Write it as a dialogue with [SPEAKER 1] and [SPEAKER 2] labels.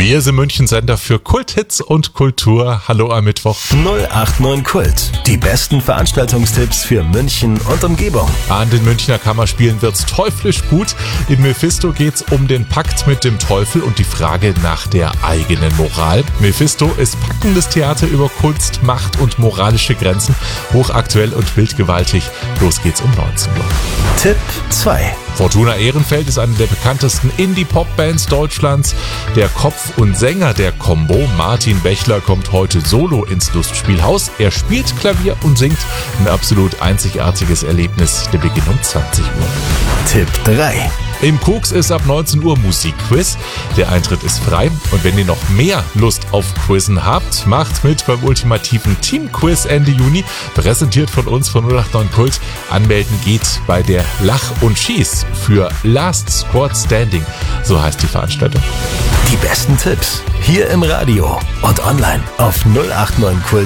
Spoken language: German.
[SPEAKER 1] Wir sind München-Sender für Kulthits und Kultur. Hallo am Mittwoch.
[SPEAKER 2] 089 Kult. Die besten Veranstaltungstipps für München und Umgebung.
[SPEAKER 1] An den Münchner Kammerspielen wird's teuflisch gut. In Mephisto geht's um den Pakt mit dem Teufel und die Frage nach der eigenen Moral. Mephisto ist packendes Theater über Kunst, Macht und moralische Grenzen. Hochaktuell und bildgewaltig. Los geht's um 19 Uhr.
[SPEAKER 2] Tipp 2.
[SPEAKER 1] Fortuna Ehrenfeld ist eine der bekanntesten Indie-Pop-Bands Deutschlands. Der Kopf und Sänger der Combo, Martin Bechler, kommt heute solo ins Lustspielhaus. Er spielt Klavier und singt. Ein absolut einzigartiges Erlebnis. Der Beginn um 20 Uhr.
[SPEAKER 2] Tipp 3.
[SPEAKER 1] Im Koks ist ab 19 Uhr Musikquiz. Der Eintritt ist frei. Und wenn ihr noch mehr Lust auf Quizzen habt, macht mit beim ultimativen Teamquiz Ende Juni. Präsentiert von uns von 089 Kult. Anmelden geht bei der Lach und Schieß für Last Squad Standing. So heißt die Veranstaltung.
[SPEAKER 2] Die besten Tipps hier im Radio und online auf 089kult.at.